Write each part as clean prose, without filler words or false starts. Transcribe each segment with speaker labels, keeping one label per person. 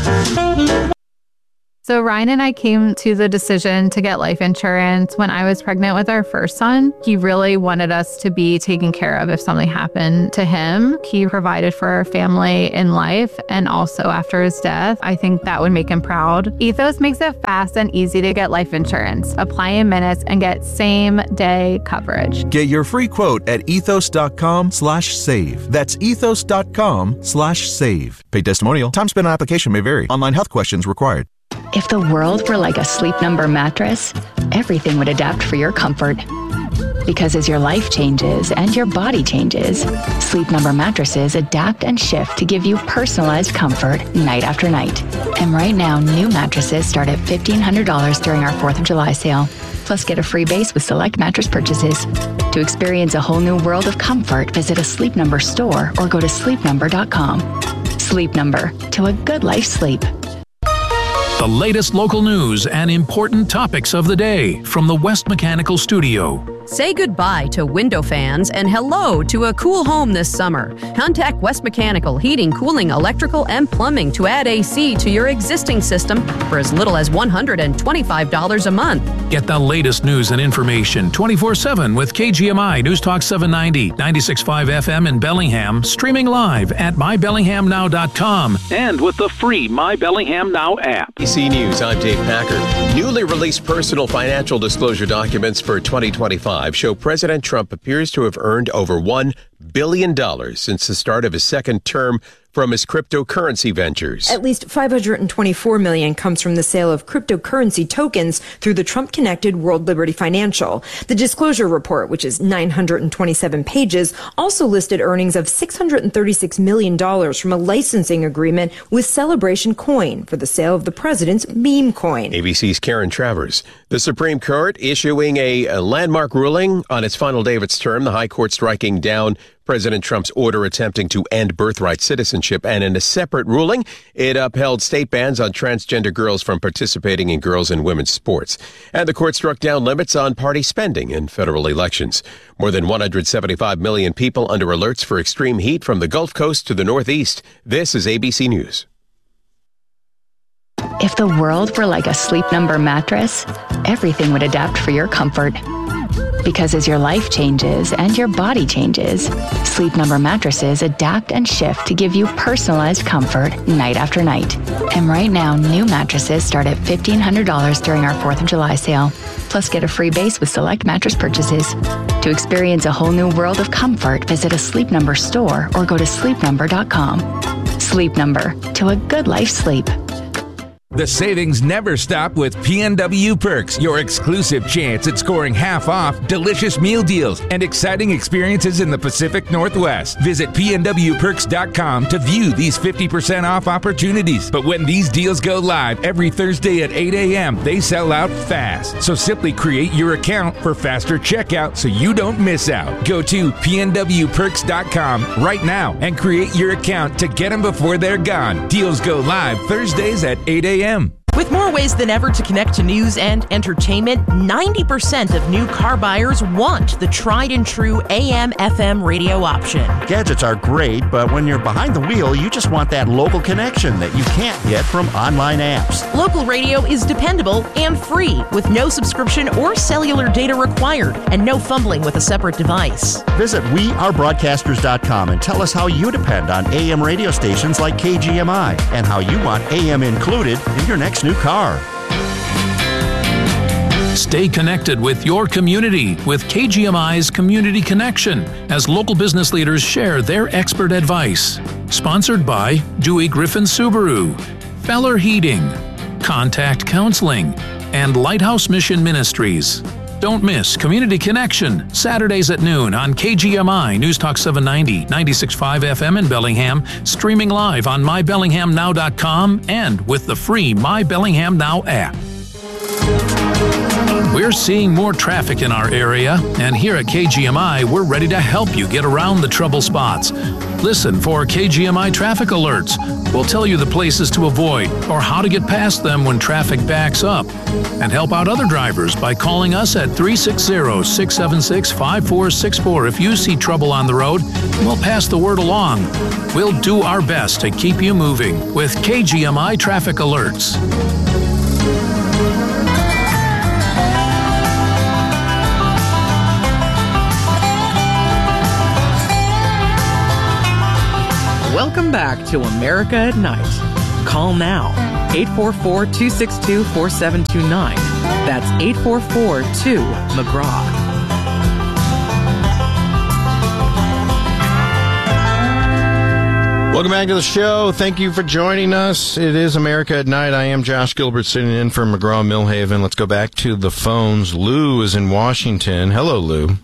Speaker 1: So Ryan and I came to the decision to get life insurance when I was pregnant with our first son. He really wanted us to be taken care of if something happened to him. He provided for our family in life and also after his death. I think that would make him proud. Ethos makes it fast and easy to get life insurance. Apply in minutes and get same-day coverage.
Speaker 2: Get your free quote at ethos.com/save. That's ethos.com/save. Paid testimonial. Time spent on application may vary. Online health questions required.
Speaker 3: If the world were like a Sleep Number mattress, everything would adapt for your comfort. Because as your life changes and your body changes, Sleep Number mattresses adapt and shift to give you personalized comfort night after night. And right now, new mattresses start at $1,500 during our 4th of July sale. Plus, get a free base with select mattress purchases. To experience a whole new world of comfort, visit a Sleep Number store or go to sleepnumber.com. Sleep Number, to a good life sleep.
Speaker 4: The latest local news and important topics of the day from the West Mechanical Studio.
Speaker 5: Say goodbye to window fans and hello to a cool home this summer. Contact West Mechanical Heating, Cooling, Electrical, and Plumbing to add AC to your existing system for as little as $125 a month.
Speaker 4: Get the latest news and information 24/7 with KGMI News Talk 790, 96.5 FM in Bellingham, streaming live at mybellinghamnow.com and with the free My Bellingham Now app.
Speaker 6: ABC News, I'm Dave Packard. Newly released personal financial disclosure documents for 2025 show President Trump appears to have earned over $1 billion since the start of his second term from his cryptocurrency ventures.
Speaker 7: At least $524 million comes from the sale of cryptocurrency tokens through the Trump-connected World Liberty Financial. The disclosure report, which is 927 pages, also listed earnings of $636 million from a licensing agreement with Celebration Coin for the sale of the president's meme coin.
Speaker 6: ABC's Karen Travers. The Supreme Court issuing a landmark ruling on its final day of its term, the High Court striking down President Trump's order attempting to end birthright citizenship, and in a separate ruling, it upheld state bans on transgender girls from participating in girls' and women's sports. And the court struck down limits on party spending in federal elections. More than 175 million people under alerts for extreme heat from the Gulf Coast to the Northeast. This is ABC News.
Speaker 3: If the world were like a Sleep Number mattress, everything would adapt for your comfort. Because as your life changes and your body changes, Sleep Number mattresses adapt and shift to give you personalized comfort night after night. And right now, new mattresses start at $1,500 during our 4th of July sale. Plus, get a free base with select mattress purchases. To experience a whole new world of comfort, visit a Sleep Number store or go to sleepnumber.com. Sleep Number, to a good life sleep.
Speaker 8: The savings never stop with PNW Perks, your exclusive chance at scoring half off, delicious meal deals, and exciting experiences in the Pacific Northwest. Visit PNWPerks.com to view these 50% off opportunities. But when these deals go live every Thursday at 8 a.m., they sell out fast. So simply create your account for faster checkout so you don't miss out. Go to PNWPerks.com right now and create your account to get them before they're gone. Deals go live Thursdays at 8 a.m.
Speaker 9: With more ways than ever to connect to news and entertainment, 90% of new car buyers want the tried and true AM/FM radio option.
Speaker 10: Gadgets are great, but when you're behind the wheel, you just want that local connection that you can't get from online apps.
Speaker 9: Local radio is dependable and free, with no subscription or cellular data required, and no fumbling with a separate device.
Speaker 10: Visit wearebroadcasters.com and tell us how you depend on AM radio stations like KGMI and how you want AM included in your next new car.
Speaker 4: Stay connected with your community with KGMI's Community Connection as local business leaders share their expert advice. Sponsored by Dewey Griffin Subaru, Feller Heating, Contact Counseling, and Lighthouse Mission Ministries. Don't miss Community Connection, Saturdays at noon on KGMI News Talk 790, 96.5 FM in Bellingham, streaming live on mybellinghamnow.com and with the free My Bellingham Now app. We're seeing more traffic in our area, and here at KGMI, we're ready to help you get around the trouble spots. Listen for KGMI traffic alerts. We'll tell you the places to avoid or how to get past them when traffic backs up. And help out other drivers by calling us at 360-676-5464 if you see trouble on the road. We'll pass the word along. We'll do our best to keep you moving with KGMI traffic alerts.
Speaker 9: Welcome back to America at Night. Call now, 844-262-4729. That's 844-2-McGraw.
Speaker 11: Welcome back to the show. Thank you for joining us. It is America at Night. I am Josh Gilbert sitting in for McGraw-Millhaven. Let's go back to the phones. Lou is in Washington. Hello, Lou.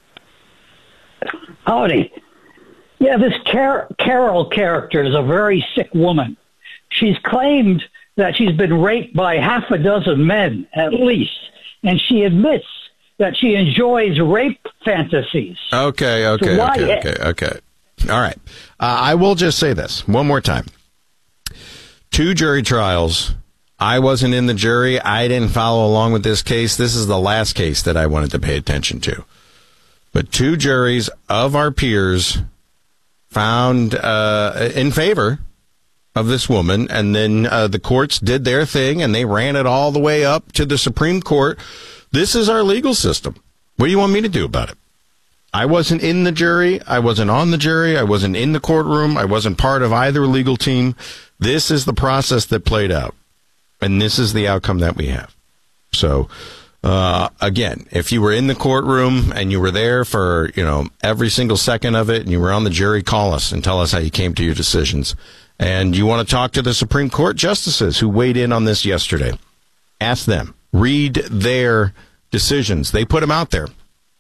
Speaker 12: Howdy. Yeah, this Carol character is a very sick woman. She's claimed that she's been raped by half a dozen men, at least, and she admits that she enjoys rape fantasies.
Speaker 11: Okay. All right. I will just say this one more time. 2 jury trials. I wasn't in the jury. I didn't follow along with this case. This is the last case that I wanted to pay attention to. But 2 juries of our peers found in favor of this woman, and then the courts did their thing, and they ran it all the way up to the Supreme Court. This is our legal system. What do you want me to do about it? I wasn't in the jury. I wasn't on the jury. I wasn't in the courtroom. I wasn't part of either legal team. This is the process that played out, and this is the outcome that we have. So, again, if you were in the courtroom and you were there for, every single second of it and you were on the jury, call us and tell us how you came to your decisions. And you want to talk to the Supreme Court justices who weighed in on this yesterday. Ask them. Read their decisions. They put them out there.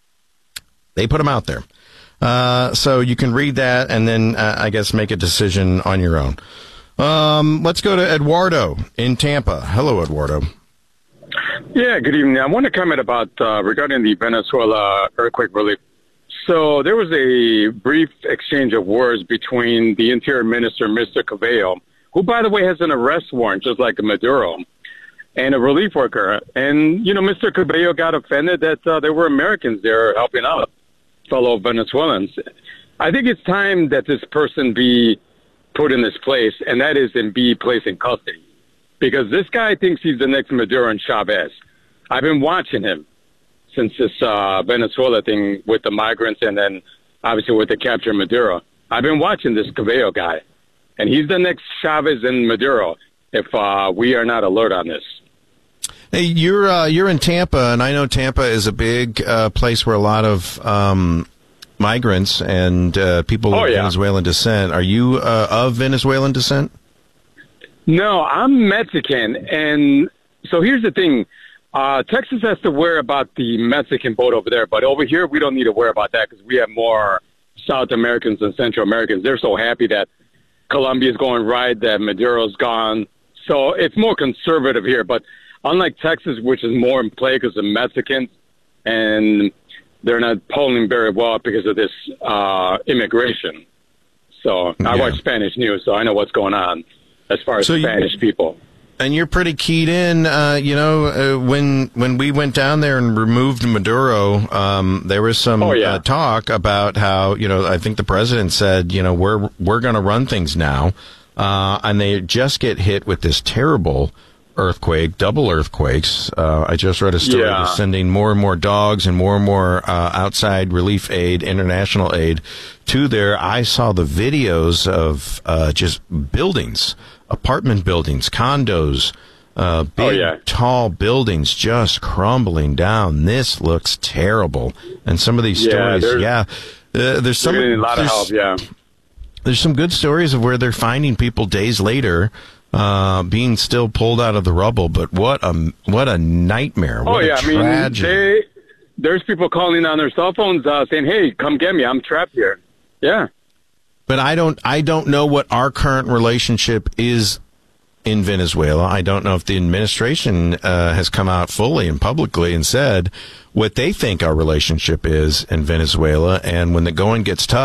Speaker 11: So you can read that and then, I guess, make a decision on your own. Let's go to Eduardo in Tampa. Hello, Eduardo.
Speaker 13: Yeah, good evening. I want to comment about regarding the Venezuela earthquake relief. So there was a brief exchange of words between the Interior Minister, Mr. Cabello, who, by the way, has an arrest warrant, just like Maduro, and a relief worker. And, Mr. Cabello got offended that there were Americans there helping out fellow Venezuelans. I think it's time that this person be put in this place, and that is in be placed in custody. Because this guy thinks he's the next Maduro and Chavez. I've been watching him since this Venezuela thing with the migrants and then obviously with the capture of Maduro. I've been watching this Cabello guy, and he's the next Chavez and Maduro if we are not alert on this.
Speaker 11: Hey, you're in Tampa, and I know Tampa is a big place where a lot of migrants and people of Venezuelan descent. Are you of Venezuelan descent?
Speaker 13: No, I'm Mexican, and so here's the thing. Texas has to worry about the Mexican vote over there, but over here we don't need to worry about that because we have more South Americans and Central Americans. They're so happy that Colombia's going right, that Maduro's gone. So it's more conservative here, but unlike Texas, which is more in play because of Mexicans, and they're not polling very well because of this immigration. So I watch Spanish news, so I know what's going on as far as Spanish people.
Speaker 11: And you're pretty keyed in, when we went down there and removed Maduro, there was some talk about how, I think the president said, we're going to run things now. And they just get hit with this terrible earthquake, double earthquakes. I just read a story. They're sending more and more dogs and more outside relief aid, international aid to there. I saw the videos of just buildings, apartment buildings, condos, big, tall buildings just crumbling down. This looks terrible. And some of these stories, there's some
Speaker 13: a lot of help.
Speaker 11: There's some good stories of where they're finding people days later, being still pulled out of the rubble. But what a nightmare! What a tragedy.
Speaker 13: There's people calling on their cell phones saying, "Hey, come get me! I'm trapped here." Yeah.
Speaker 11: But I don't know what our current relationship is in Venezuela. I don't know if the administration has come out fully and publicly and said what they think our relationship is in Venezuela. And when the going gets tough,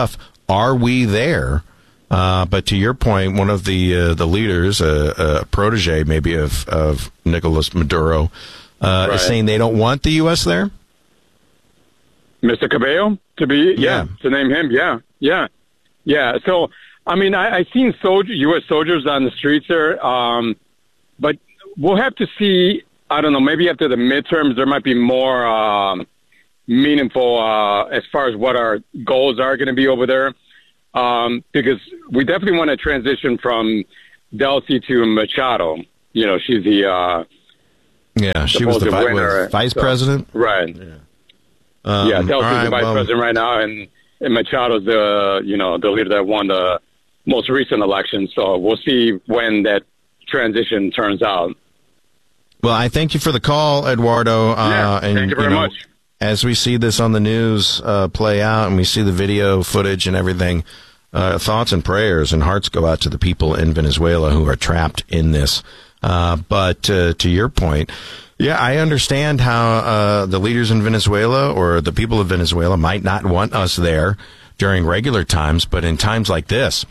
Speaker 11: are we there? But to your point, one of the leaders, a protege maybe of Nicolas Maduro, is saying they don't want the U.S. there.
Speaker 13: Mr. Cabello, to name him, yeah. So, I mean, I've seen U.S. soldiers on the streets there, but we'll have to see. I don't know. Maybe after the midterms, there might be more meaningful as far as what our goals are going to be over there. Because we definitely want to transition from Delcy to Machado. You know, she's the
Speaker 11: she was the vice president,
Speaker 13: right? Yeah, Delcy's the vice president right now, and Machado's the leader that won the most recent election. So we'll see when that transition turns out.
Speaker 11: Well, I thank you for the call, Eduardo. And,
Speaker 13: thank you very much.
Speaker 11: As we see this on the news play out, and we see the video footage and everything, thoughts and prayers and hearts go out to the people in Venezuela who are trapped in this. But to your point, I understand how the leaders in Venezuela or the people of Venezuela might not want us there during regular times, but in times like this,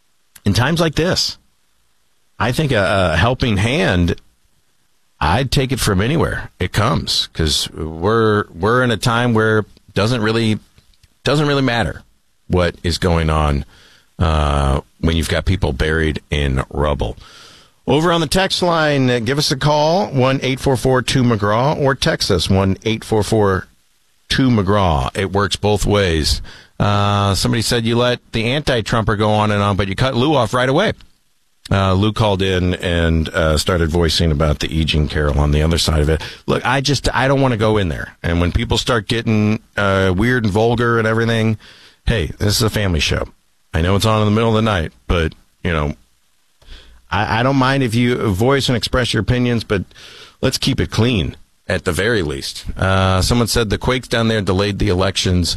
Speaker 11: I think a helping hand, I'd take it from anywhere it comes, because we're in a time where it doesn't really matter what is going on when you've got people buried in rubble. Over on the text line, give us a call, 1-844-2-McGraw, or text us, 1-844-2-McGraw. It works both ways. Somebody said you let the anti-Trumper go on and on, but you cut Lou off right away. Lou called in and started voicing about the E. Jean Carroll on the other side of it. Look, I don't want to go in there. And when people start getting weird and vulgar and everything, hey, this is a family show. I know it's on in the middle of the night, but, I don't mind if you voice and express your opinions, but let's keep it clean at the very least. Someone said the quakes down there delayed the elections,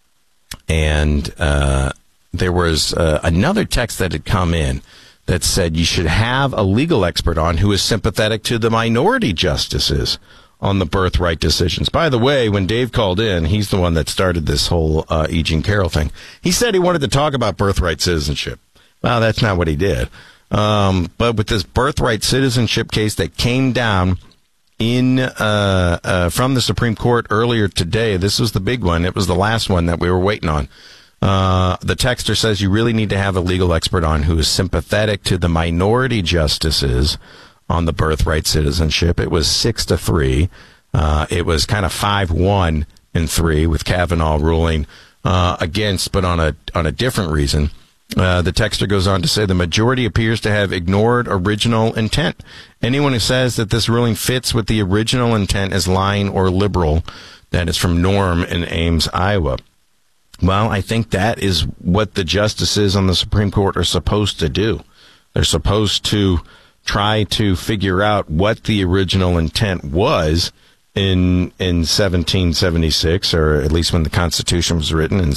Speaker 11: and there was another text that had come in that said you should have a legal expert on who is sympathetic to the minority justices on the birthright decisions. By the way, when Dave called in, he's the one that started this whole E. Jean Carroll thing. He said he wanted to talk about birthright citizenship. Well, that's not what he did. But with this birthright citizenship case that came down from the Supreme Court earlier today, this was the big one. It was the last one that we were waiting on. The texter says you really need to have a legal expert on who is sympathetic to the minority justices on the birthright citizenship. It was 6-3. It was kind of 5-1 and 3 with Kavanaugh ruling against, but on a different reason. The texter goes on to say the majority appears to have ignored original intent. Anyone who says that this ruling fits with the original intent is lying or liberal. That is from Norm in Ames, Iowa. Well, I think that is what the justices on the Supreme Court are supposed to do. They're supposed to try to figure out what the original intent was in 1776, or at least when the Constitution was written in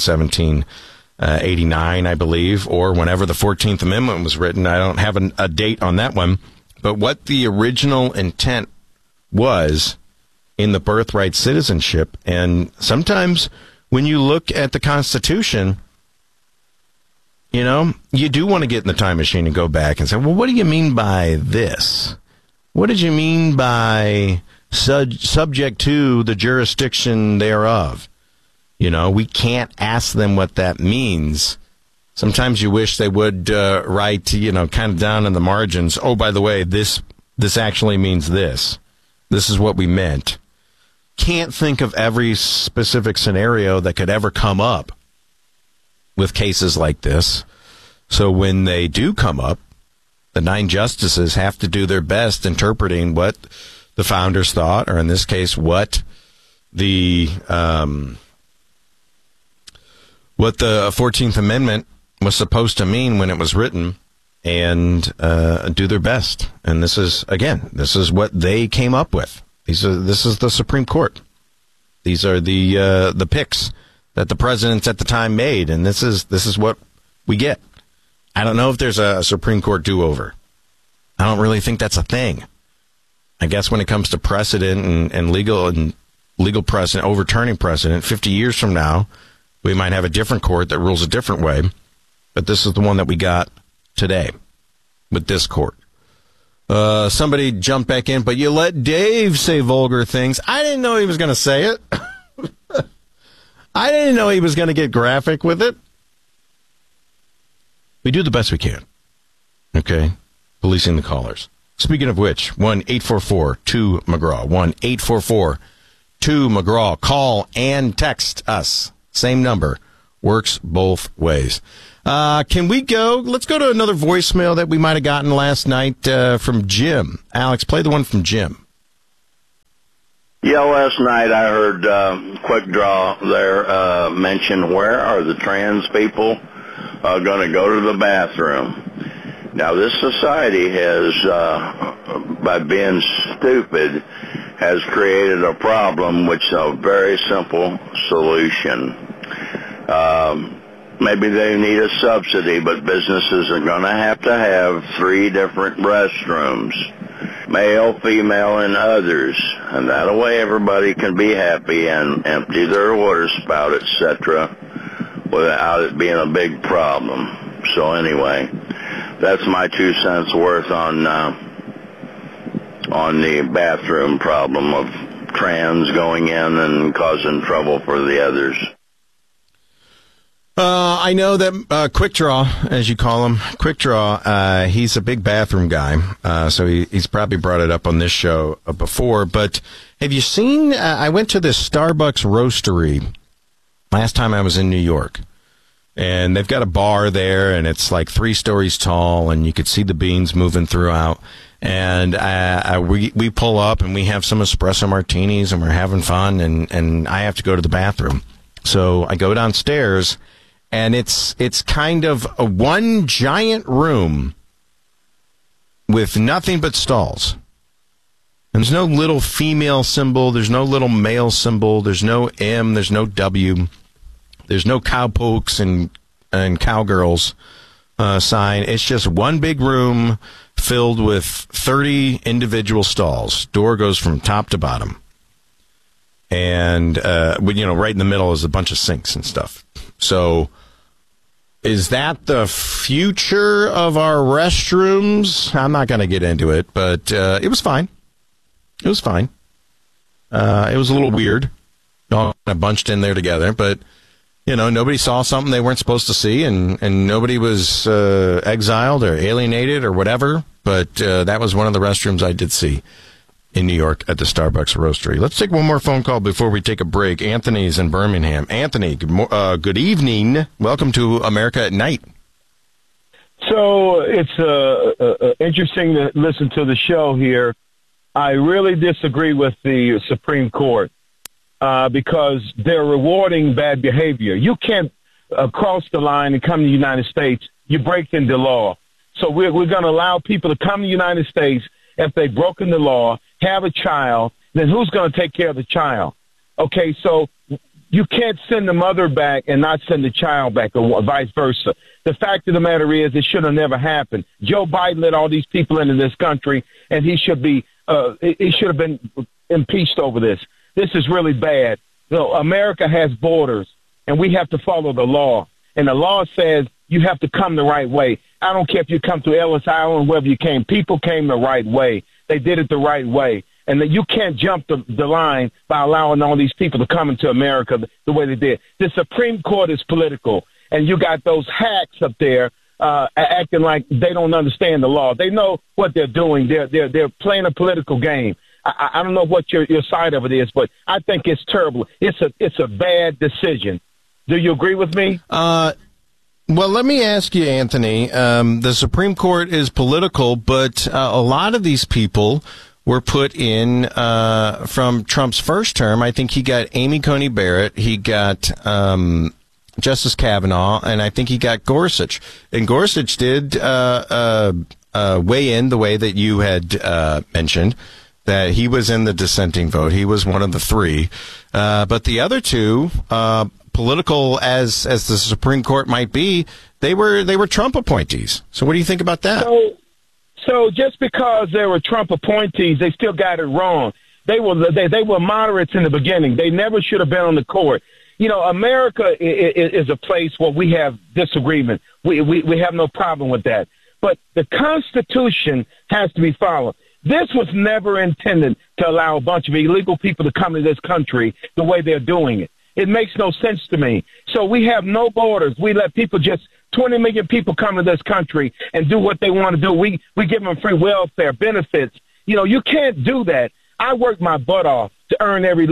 Speaker 11: 1789, I believe, or whenever the 14th Amendment was written. I don't have a date on that one, but what the original intent was in the birthright citizenship. And sometimes when you look at the Constitution, you do want to get in the time machine and go back and say, well, what do you mean by this? What did you mean by subject to the jurisdiction thereof? We can't ask them what that means. Sometimes you wish they would write, kind of down in the margins, oh, by the way, this actually means this. This is what we meant. Can't think of every specific scenario that could ever come up with cases like this. So when they do come up, the 9 justices have to do their best interpreting what the founders thought, or in this case, what the 14th Amendment was supposed to mean when it was written, and do their best. And this is what they came up with. This is the Supreme Court. These are the picks that the presidents at the time made, and this is what we get. I don't know if there's a Supreme Court do-over. I don't really think that's a thing. I guess when it comes to precedent and legal precedent, overturning precedent, 50 years from now, We might have a different court that rules a different way, but this is the one that we got today with this court. Somebody jumped back in, but you let Dave say vulgar things. I didn't know he was going to say it. I didn't know he was going to get graphic with it. We do the best we can. Okay? Policing the callers. Speaking of which, 1-844-2-McGraw. 1-844-2-McGraw. Call and text us. Same number. Works both ways. Can we go? Let's go to another voicemail that we might have gotten last night from Jim. Alex, play the one from Jim.
Speaker 14: Yeah, last night I heard Quick Draw there mention where are the trans people going to go to the bathroom. Now, this society has, by being stupid, has created a problem which is a very simple solution. Maybe they need a subsidy, but businesses are going to have 3 different restrooms, male, female, and others. And that way everybody can be happy and empty their water spout, etc., without it being a big problem. So anyway, that's my 2 cents worth on the bathroom problem of trans going in and causing trouble for the others.
Speaker 11: I know that Quick Draw, as you call him, Quick Draw, he's a big bathroom guy, so he's probably brought it up on this show before. But have you seen, I went to this Starbucks roastery last time I was in New York, and they've got a bar there, and it's like 3 stories tall, and you could see the beans moving throughout. And we pull up, and we have some espresso martinis, and we're having fun, and I have to go to the bathroom. So I go downstairs, and it's kind of a one giant room with nothing but stalls. And there's no little female symbol. There's no little male symbol. There's no M. There's no W. There's no cowpokes and cowgirls sign. It's just one big room filled with 30 individual stalls. Door goes from top to bottom. And, right in the middle is a bunch of sinks and stuff. So is that the future of our restrooms? I'm not going to get into it, but it was fine. It was fine. It was a little weird. All kind of bunched in there together, but, nobody saw something they weren't supposed to see, and nobody was exiled or alienated or whatever, but that was one of the restrooms I did see in New York at the Starbucks roastery. Let's take one more phone call before we take a break. Anthony's in Birmingham. Anthony, good evening. Welcome to America at Night.
Speaker 15: So it's interesting to listen to the show here. I really disagree with the Supreme Court because they're rewarding bad behavior. You can't cross the line and come to the United States. You break into law. So we're going to allow people to come to the United States if they've broken the law, have a child, then who's going to take care of the child? Okay, so you can't send the mother back and not send the child back or vice versa. The fact of the matter is it should have never happened. Joe Biden let all these people into this country, and he should have been impeached over this. This is really bad. America has borders, and we have to follow the law. And the law says you have to come the right way. I don't care if you come to Ellis Island, wherever you came. People came the right way. They did it the right way. And that you can't jump the line by allowing all these people to come into America the way they did. The Supreme Court is political, and you got those hacks up there acting like they don't understand the law. They know what they're doing. They're playing a political game. I don't know what your side of it is, but I think it's terrible. It's a bad decision. Do you agree with me?
Speaker 11: Well, let me ask you, Anthony. The Supreme Court is political, but a lot of these people were put in from Trump's first term. I think he got Amy Coney Barrett. He got Justice Kavanaugh, and I think he got Gorsuch. And Gorsuch did weigh in the way that you had mentioned, that he was in the dissenting vote. He was one of the 3. But the other 2, political as the Supreme Court might be, they were Trump appointees. So what do you think about that?
Speaker 15: So just because they were Trump appointees, they still got it wrong. They were moderates in the beginning. They never should have been on the court. You know, America is a place where we have disagreement. We have no problem with that. But the Constitution has to be followed. This was never intended to allow a bunch of illegal people to come to this country the way they're doing it. It makes no sense to me. So we have no borders. We let people 20 million people come to this country and do what they want to do. We give them free welfare, benefits. You know, you can't do that. I work my butt off to earn every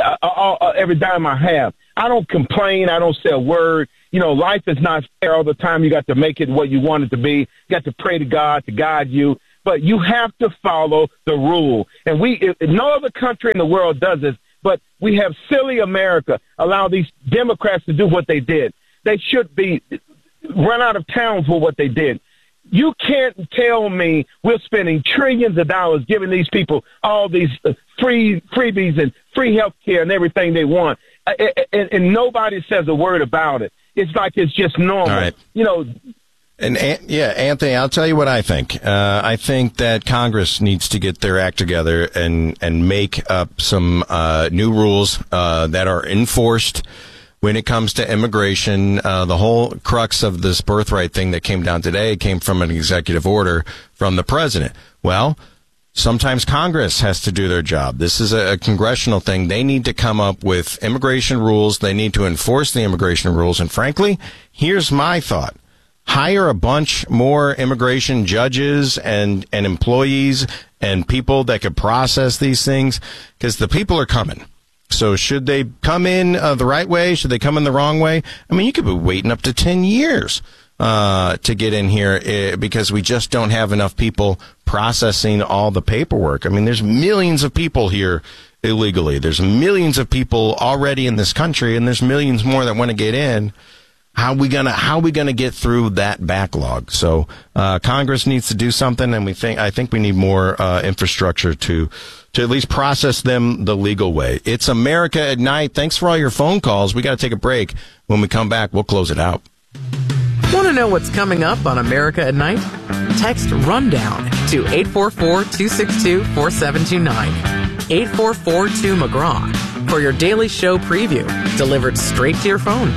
Speaker 15: dime I have. I don't complain. I don't say a word. You know, life is not fair all the time. You got to make it what you want it to be. You got to pray to God to guide you. But you have to follow the rule. And no other country in the world does this, but we have silly America allow these Democrats to do what they did. They should be run out of town for what they did. You can't tell me we're spending trillions of dollars giving these people all these freebies and free health care and everything they want, and nobody says a word about it. It's like it's just normal.
Speaker 11: All right.
Speaker 15: You know.
Speaker 11: And Anthony, I'll tell you what I think. I think that Congress needs to get their act together and make up some new rules that are enforced when it comes to immigration. The whole crux of this birthright thing that came down today came from an executive order from the president. Well, sometimes Congress has to do their job. This is a congressional thing. They need to come up with immigration rules. They need to enforce the immigration rules. And frankly, here's my thought. Hire a bunch more immigration judges and employees and people that could process these things, because the people are coming. So should they come in the right way? Should they come in the wrong way? I mean, you could be waiting up to 10 years to get in here because we just don't have enough people processing all the paperwork. I mean, there's millions of people here illegally. There's millions of people already in this country, and there's millions more that want to get in. How are we gonna get through that backlog? So Congress needs to do something, and I think we need more infrastructure to at least process them the legal way. It's America at Night. Thanks for all your phone calls. We got to take a break. When we come back, we'll close it out.
Speaker 9: Want to know what's coming up on America at Night? Text RUNDOWN to 844-262-4729. 844-2McGraw for your daily show preview, delivered straight to your phone.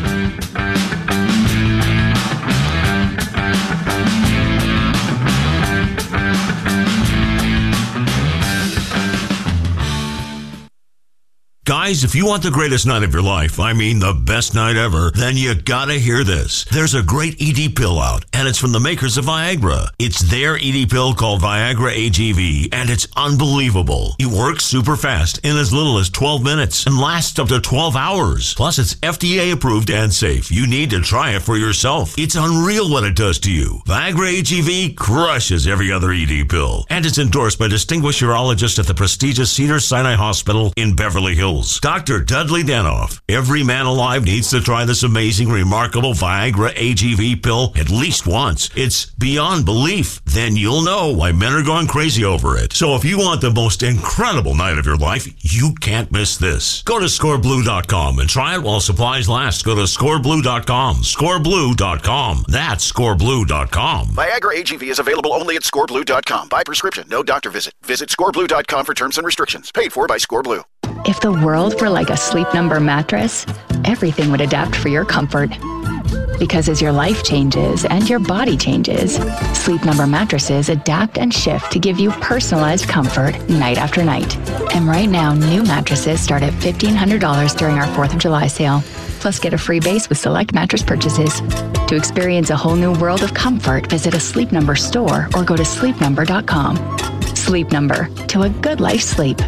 Speaker 16: Guys, if you want the greatest night of your life, I mean the best night ever, then you gotta hear this. There's a great ED pill out, and it's from the makers of Viagra. It's their ED pill called Viagra AGV, and it's unbelievable. It works super fast in as little as 12 minutes and lasts up to 12 hours. Plus, it's FDA approved and safe. You need to try it for yourself. It's unreal what it does to you. Viagra AGV crushes every other ED pill, and it's endorsed by distinguished urologists at the prestigious Cedars-Sinai Hospital in Beverly Hills. Dr. Dudley Danoff. Every man alive needs to try this amazing, remarkable Viagra AGV pill at least once. It's beyond belief. Then you'll know why men are going crazy over it. So if you want the most incredible night of your life, you can't miss this. Go to scoreblue.com and try it while supplies last. Go to scoreblue.com. Scoreblue.com. That's scoreblue.com.
Speaker 17: Viagra AGV is available only at scoreblue.com. By prescription, no doctor visit. Visit scoreblue.com for terms and restrictions. Paid for by Scoreblue.
Speaker 3: If the world were like a Sleep Number mattress, everything would adapt for your comfort. Because as your life changes and your body changes, Sleep Number mattresses adapt and shift to give you personalized comfort night after night. And right now, new mattresses start at $1,500 during our 4th of July sale. Plus, get a free base with select mattress purchases. To experience a whole new world of comfort, visit a Sleep Number store or go to sleepnumber.com. Sleep Number, to a good life sleep.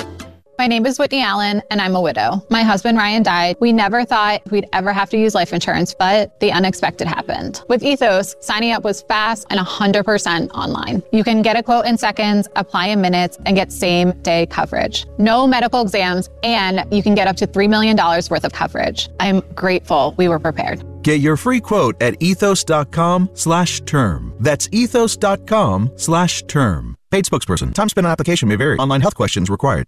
Speaker 1: My name is Whitney Allen, and I'm a widow. My husband, Ryan, died. We never thought we'd ever have to use life insurance, but the unexpected happened. With Ethos, signing up was fast and 100% online. You can get a quote in seconds, apply in minutes, and get same-day coverage. No medical exams, and you can get up to $3 million worth of coverage. I'm grateful we were prepared.
Speaker 2: Get your free quote at ethos.com/term. That's ethos.com/term. Paid spokesperson. Time spent on application may vary. Online health questions required.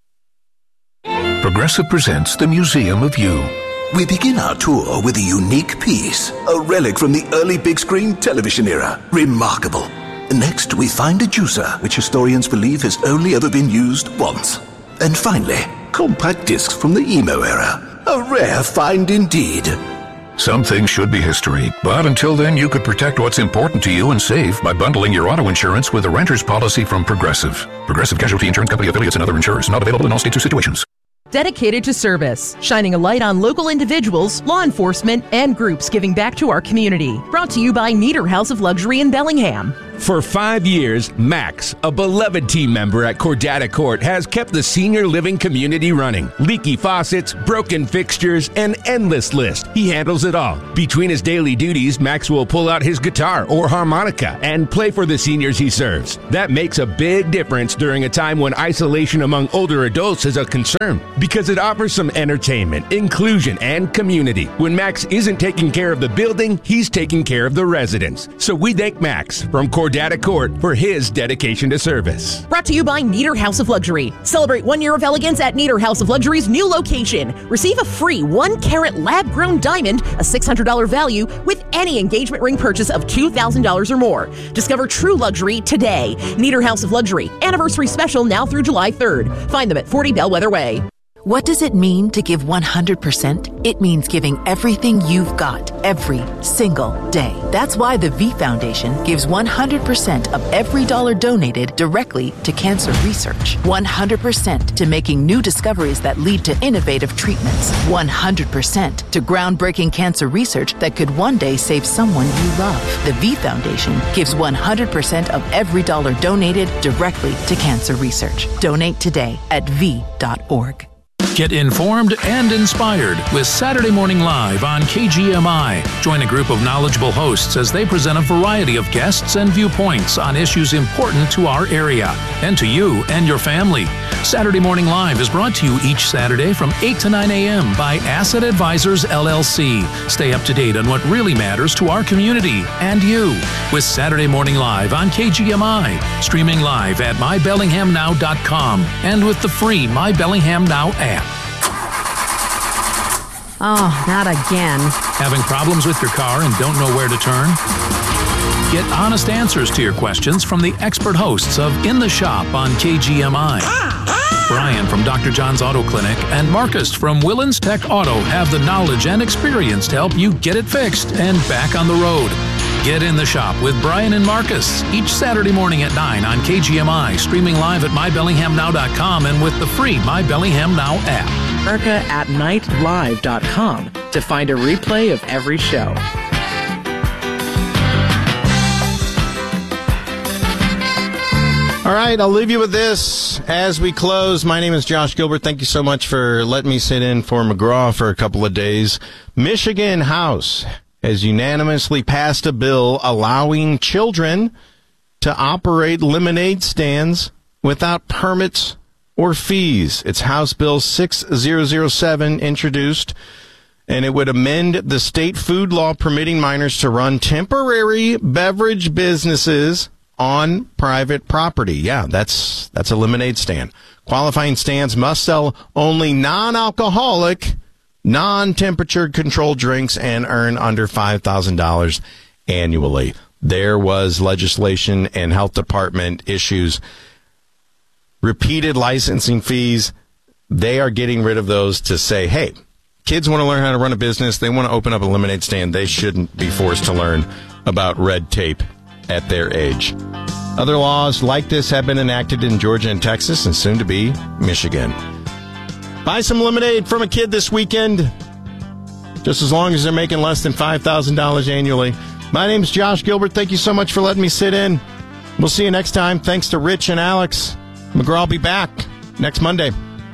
Speaker 4: Progressive presents the Museum of You.
Speaker 18: We begin our tour with a unique piece, a relic from the early big screen television era. Remarkable. Next, we find a juicer, which historians believe has only ever been used once. And finally, compact discs from the emo era. A rare find indeed.
Speaker 19: Some things should be history, but until then, you could protect what's important to you and save by bundling your auto insurance with a renter's policy from Progressive. Progressive Casualty Insurance Company affiliates and other insurers. Not available in all states or situations.
Speaker 9: Dedicated to service, shining a light on local individuals, law enforcement, and groups giving back to our community. Brought to you by Nieder House of Luxury in Bellingham.
Speaker 8: For 5 years, Max, a beloved team member at Cordata Court, has kept the senior living community running. Leaky faucets, broken fixtures, an endless list. He handles it all. Between his daily duties, Max will pull out his guitar or harmonica and play for the seniors he serves. That makes a big difference during a time when isolation among older adults is a concern, because it offers some entertainment, inclusion, and community. When Max isn't taking care of the building, he's taking care of the residents. So we thank Max from Cordata Court for his dedication to service.
Speaker 9: Brought to you by Nieder House of Luxury. Celebrate 1 year of elegance at Nieder House of Luxury's new location. Receive a free 1-carat lab-grown diamond, a $600 value, with any engagement ring purchase of $2,000 or more. Discover true luxury today. Nieder House of Luxury. Anniversary special now through July 3rd. Find them at 40 Bellwether Way.
Speaker 20: What does it mean to give 100%? It means giving everything you've got every single day. That's why the V Foundation gives 100% of every dollar donated directly to cancer research. 100% to making new discoveries that lead to innovative treatments. 100% to groundbreaking cancer research that could one day save someone you love. The V Foundation gives 100% of every dollar donated directly to cancer research. Donate today at V.org.
Speaker 4: Get informed and inspired with Saturday Morning Live on KGMI. Join a group of knowledgeable hosts as they present a variety of guests and viewpoints on issues important to our area and to you and your family. Saturday Morning Live is brought to you each Saturday from 8 to 9 a.m. by Asset Advisors, LLC. Stay up to date on what really matters to our community and you with Saturday Morning Live on KGMI. Streaming live at mybellinghamnow.com and with the free My Bellingham Now app.
Speaker 5: Oh, not again.
Speaker 4: Having problems with your car and don't know where to turn? Get honest answers to your questions from the expert hosts of In the Shop on KGMI. Brian from Dr. John's Auto Clinic and Marcus from Willens Tech Auto have the knowledge and experience to help you get it fixed and back on the road. Get In the Shop with Brian and Marcus each Saturday morning at 9 on KGMI, streaming live at mybellinghamnow.com and with the free My Bellingham Now app.
Speaker 21: AmericaAtNightLive.com to find a replay of every show.
Speaker 11: All right, I'll leave you with this as we close. My name is Josh Gilbert. Thank you so much for letting me sit in for McGraw for a couple of days. Michigan House has unanimously passed a bill allowing children to operate lemonade stands without permits or fees. It's House Bill 6007 introduced, and it would amend the state food law permitting minors to run temporary beverage businesses on private property. Yeah, that's a lemonade stand. Qualifying stands must sell only non-alcoholic, non-temperature controlled drinks and earn under $5,000 annually. There was legislation and health department issues. Repeated licensing fees, they are getting rid of those to say, hey, kids want to learn how to run a business. They want to open up a lemonade stand. They shouldn't be forced to learn about red tape at their age. Other laws like this have been enacted in Georgia and Texas and soon to be Michigan. Buy some lemonade from a kid this weekend, just as long as they're making less than $5,000 annually. My name's Josh Gilbert. Thank you so much for letting me sit in. We'll see you next time. Thanks to Rich and Alex. McGraw will be back next Monday.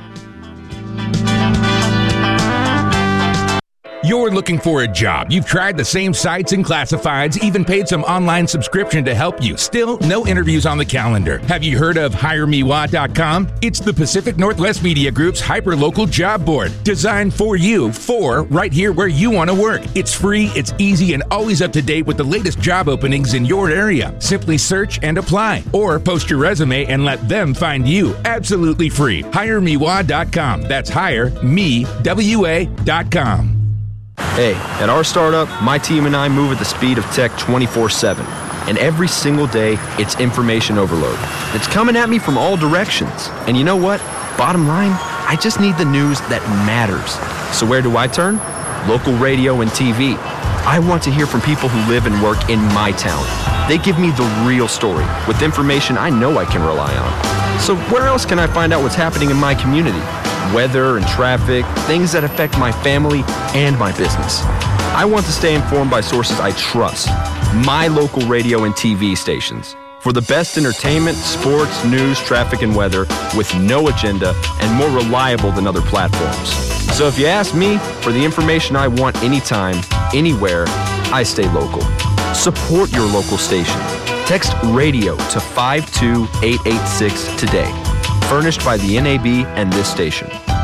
Speaker 8: You're looking for a job. You've tried the same sites and classifieds, even paid some online subscription to help you. Still, no interviews on the calendar. Have you heard of HireMeWa.com? It's the Pacific Northwest Media Group's hyper-local job board, designed for you, for right here where you want to work. It's free, it's easy, and always up to date with the latest job openings in your area. Simply search and apply, or post your resume and let them find you. Absolutely free. HireMeWa.com. That's HireMeWA.com.
Speaker 22: Hey, at our startup, my team and I move at the speed of tech 24/7. And every single day, it's information overload. It's coming at me from all directions. And you know what? Bottom line, I just need the news that matters. So where do I turn? Local radio and TV. I want to hear from people who live and work in my town. They give me the real story with information I know I can rely on. So where else can I find out what's happening in my community? Weather and traffic, things that affect my family and my business. I want to stay informed by sources I trust. My local radio and TV stations. For the best entertainment, sports, news, traffic, and weather with no agenda and more reliable than other platforms. So if you ask me for the information I want anytime, anywhere, I stay local. Support your local station. Text radio to 52886 today. Furnished by the NAB and this station.